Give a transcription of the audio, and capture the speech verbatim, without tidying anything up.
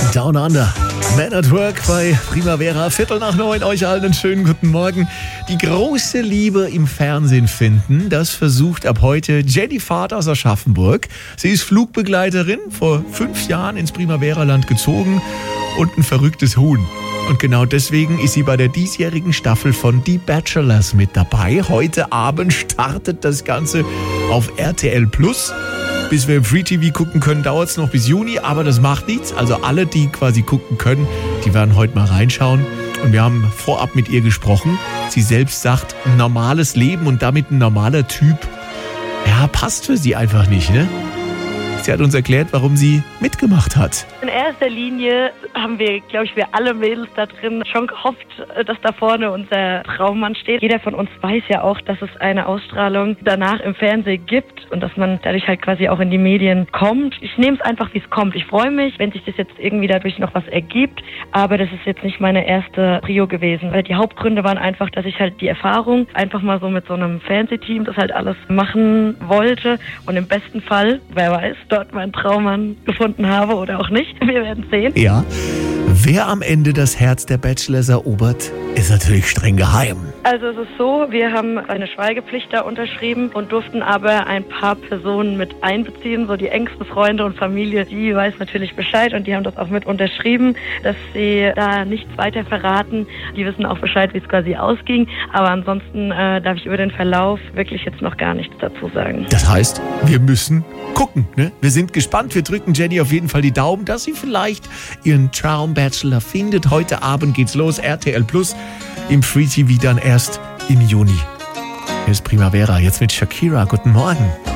Down Under. Man at Work bei Primavera. Viertel nach neun. Euch allen einen schönen guten Morgen. Die große Liebe im Fernsehen finden, das versucht ab heute Jenny Fahrt aus Aschaffenburg. Sie ist Flugbegleiterin, vor fünf Jahren ins Primavera-Land gezogen und ein verrücktes Huhn. Und genau deswegen ist sie bei der diesjährigen Staffel von Die Bachelors mit dabei. Heute Abend startet das Ganze auf R T L Plus. Bis wir im Free T V gucken können, dauert es noch bis Juni, aber das macht nichts. Also alle, die quasi gucken können, die werden heute mal reinschauen. Und wir haben vorab mit ihr gesprochen. Sie selbst sagt, ein normales Leben und damit ein normaler Typ, ja, passt für sie einfach nicht, ne? Sie hat uns erklärt, warum sie mitgemacht hat. In erster Linie haben wir, glaube ich, wir alle Mädels da drin schon gehofft, dass da vorne unser Traummann steht. Jeder von uns weiß ja auch, dass es eine Ausstrahlung danach im Fernsehen gibt und dass man dadurch halt quasi auch in die Medien kommt. Ich nehme es einfach, wie es kommt. Ich freue mich, wenn sich das jetzt irgendwie dadurch noch was ergibt, aber das ist jetzt nicht meine erste Prio gewesen. Weil die Hauptgründe waren einfach, dass ich halt die Erfahrung einfach mal so mit so einem Fernsehteam das halt alles machen wollte und im besten Fall, wer weiß, dort meinen Traummann gefunden habe oder auch nicht. Wir werden sehen. Ja, wer am Ende das Herz der Bachelors erobert, ist natürlich streng geheim. Also es ist so, wir haben eine Schweigepflicht da unterschrieben und durften aber ein paar Personen mit einbeziehen, so die engsten Freunde und Familie, die weiß natürlich Bescheid und die haben das auch mit unterschrieben, dass sie da nichts weiter verraten. Die wissen auch Bescheid, wie es quasi ausging, aber ansonsten äh, darf ich über den Verlauf wirklich jetzt noch gar nichts dazu sagen. Das heißt, wir müssen gucken, ne? Wir sind gespannt, wir drücken Jenny auf jeden Fall die Daumen, dass sie vielleicht ihren Traumbachelor findet. Heute Abend geht's los, R T L Plus, im Free T V dann erst im Juni. Hier ist Primavera, jetzt mit Shakira. Guten Morgen.